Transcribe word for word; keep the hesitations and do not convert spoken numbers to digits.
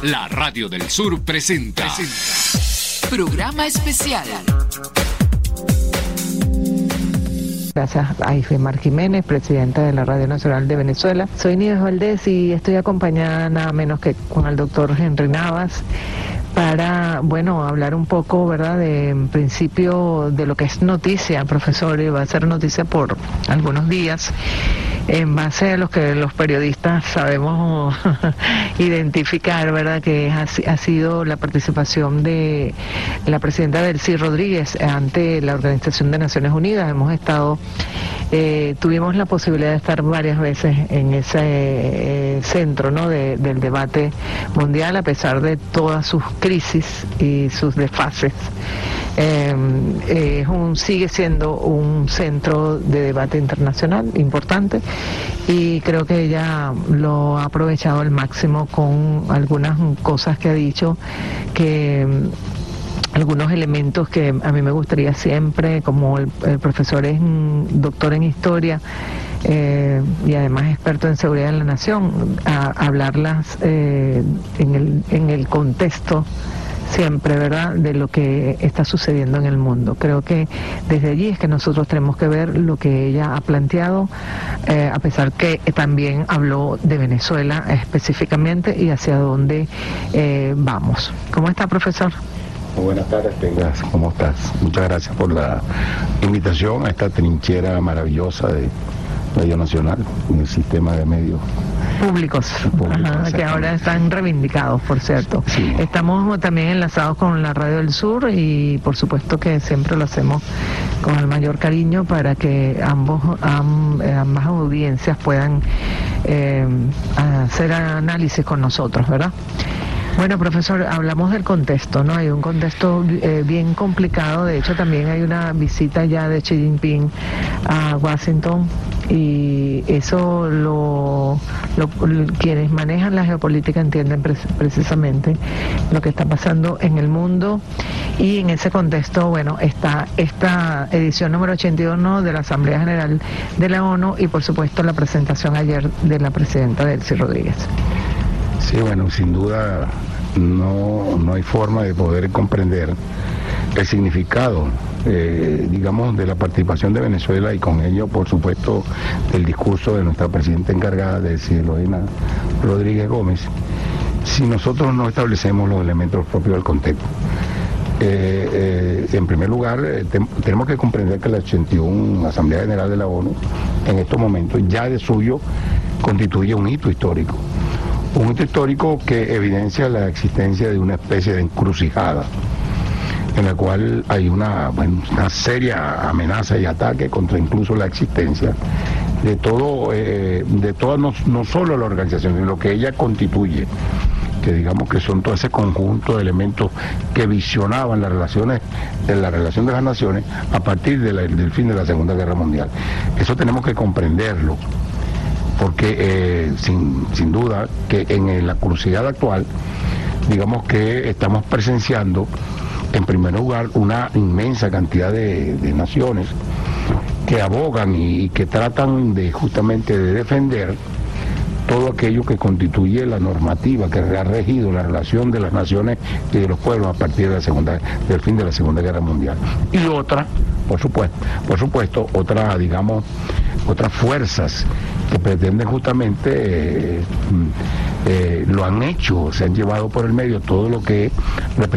La Radio del Sur presenta, presenta. Programa especial. Gracias a Ifemar Jiménez, presidenta de la Radio Nacional de Venezuela. Soy Nieves Valdés y estoy acompañada nada menos que con el doctor Henry Navas para, bueno, hablar un poco, ¿verdad?, de, en principio, de lo que es noticia, profesor, y va a ser noticia por algunos días, en base a los que los periodistas sabemos identificar, ¿verdad?, que ha, ha sido la participación de la presidenta Delcy Rodríguez ante la Organización de Naciones Unidas. Hemos estado, eh, tuvimos la posibilidad de estar varias veces en ese eh, centro, ¿no?, de, del debate mundial, a pesar de todas sus crisis y sus desfases. Eh, eh, es un, sigue siendo un centro de debate internacional importante y creo que ella lo ha aprovechado al máximo con algunas cosas que ha dicho, que algunos elementos que a mí me gustaría siempre, como el, el profesor es doctor en historia eh, y además experto en seguridad de la nación, a, a hablarlas eh, en el, en el contexto siempre, ¿verdad?, de lo que está sucediendo en el mundo. Creo que desde allí es que nosotros tenemos que ver lo que ella ha planteado, eh, a pesar que también habló de Venezuela específicamente y hacia dónde eh, vamos. ¿Cómo está, profesor? Muy buenas tardes, Tengas. ¿Cómo estás? Muchas gracias por la invitación a esta trinchera maravillosa de Radio Nacional, en el sistema de medios públicos, públicos, ajá, que ahora están reivindicados, por cierto. Sí. Estamos también enlazados con la Radio del Sur y por supuesto que siempre lo hacemos con el mayor cariño para que ambos am, ambas audiencias puedan eh, hacer análisis con nosotros, ¿verdad? Bueno, profesor, hablamos del contexto, ¿no? Hay un contexto eh, bien complicado. De hecho, también hay una visita ya de Xi Jinping a Washington y eso lo, lo quienes manejan la geopolítica entienden pre precisamente lo que está pasando en el mundo, y en ese contexto, bueno, está esta edición número ochenta y uno de la Asamblea General de la ONU y, por supuesto, la presentación ayer de la presidenta Delcy Rodríguez. Sí, bueno, sin duda no, no hay forma de poder comprender el significado, eh, digamos, de la participación de Venezuela y con ello, por supuesto, del discurso de nuestra presidenta encargada, Delcy Rodríguez Gómez, si nosotros no establecemos los elementos propios del contexto. Eh, eh, en primer lugar, eh, te, tenemos que comprender que la ochenta y una Asamblea General de la ONU, en estos momentos, ya de suyo, constituye un hito histórico. Un hito histórico que evidencia la existencia de una especie de encrucijada en la cual hay una, bueno, una seria amenaza y ataque contra incluso la existencia de todo, eh, de toda, no, no solo la organización, sino lo que ella constituye, que digamos que son todo ese conjunto de elementos que visionaban las relaciones, de la relación de las naciones a partir de la, del fin de la Segunda Guerra Mundial. Eso tenemos que comprenderlo, porque eh, sin, sin duda que en la crucial actual, digamos que estamos presenciando, en primer lugar, una inmensa cantidad de, de naciones que abogan y, y que tratan de justamente de defender todo aquello que constituye la normativa que ha regido la relación de las naciones y de los pueblos a partir de la segunda, del fin de la Segunda Guerra Mundial. Y otra, por supuesto, por supuesto, otra, digamos, otras fuerzas que pretenden justamente, eh, eh, lo han hecho, se han llevado por el medio todo lo que